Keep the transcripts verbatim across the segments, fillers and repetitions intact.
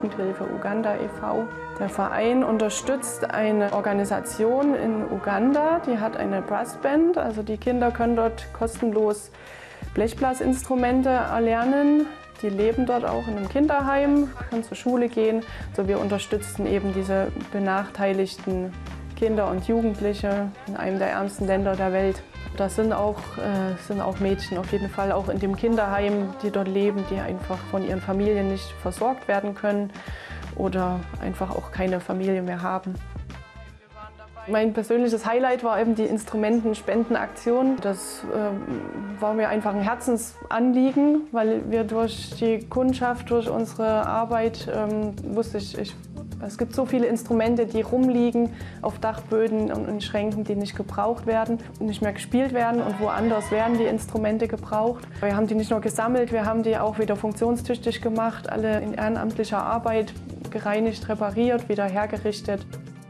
Hilfe Uganda e V Der Verein unterstützt eine Organisation in Uganda, die hat eine Brassband, also die Kinder können dort kostenlos Blechblasinstrumente erlernen. Die leben dort auch in einem Kinderheim, können zur Schule gehen. Also wir unterstützen eben diese benachteiligten Kinder und Jugendliche in einem der ärmsten Länder der Welt. Das sind auch, äh, sind auch Mädchen auf jeden Fall, auch in dem Kinderheim, die dort leben, die einfach von ihren Familien nicht versorgt werden können oder einfach auch keine Familie mehr haben. Mein persönliches Highlight war eben die Instrumentenspendenaktion. Das äh, war mir einfach ein Herzensanliegen, weil wir durch die Kundschaft, durch unsere Arbeit ähm, wusste ich, ich, es gibt so viele Instrumente, die rumliegen auf Dachböden und in Schränken, die nicht gebraucht werden, nicht mehr gespielt werden und woanders werden die Instrumente gebraucht. Wir haben die nicht nur gesammelt, wir haben die auch wieder funktionstüchtig gemacht, alle in ehrenamtlicher Arbeit gereinigt, repariert, wieder hergerichtet.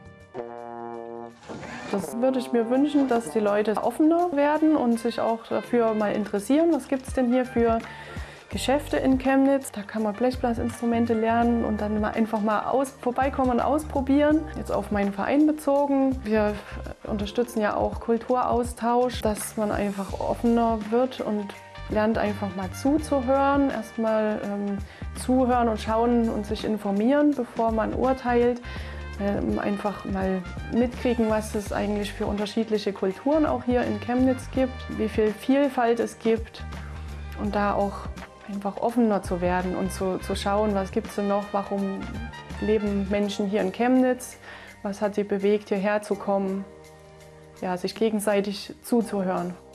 Das würde ich mir wünschen, dass die Leute offener werden und sich auch dafür mal interessieren, was gibt es denn hier für Geschäfte in Chemnitz. Da kann man Blechblasinstrumente lernen und dann mal einfach mal aus, vorbeikommen und ausprobieren. Jetzt auf meinen Verein bezogen. Wir unterstützen ja auch Kulturaustausch, dass man einfach offener wird und lernt einfach mal zuzuhören. Erstmal ähm, zuhören und schauen und sich informieren, bevor man urteilt. Einfach mal mitkriegen, was es eigentlich für unterschiedliche Kulturen auch hier in Chemnitz gibt, wie viel Vielfalt es gibt und da auch einfach offener zu werden und zu, zu schauen, was gibt es denn noch, warum leben Menschen hier in Chemnitz, was hat sie bewegt, hierher zu kommen, ja, sich gegenseitig zuzuhören.